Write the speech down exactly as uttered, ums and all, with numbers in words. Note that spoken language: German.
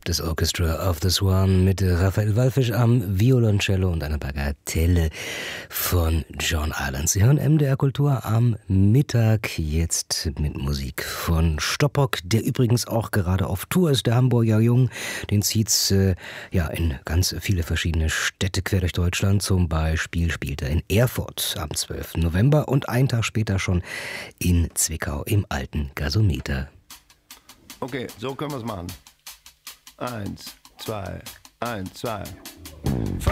Das Orchestra of the Swan mit Raphael Wallfisch am Violoncello und einer Bagatelle von John Island. Sie hören M D R Kultur am Mittag jetzt mit Musik von Stoppock, der übrigens auch gerade auf Tour ist, der Hamburger Jung. Den zieht's äh, ja in ganz viele verschiedene Städte quer durch Deutschland. Zum Beispiel spielt er in Erfurt am zwölften November und einen Tag später schon in Zwickau im alten Gasometer. Okay, so können wir es machen. Eins, zwei, eins, zwei.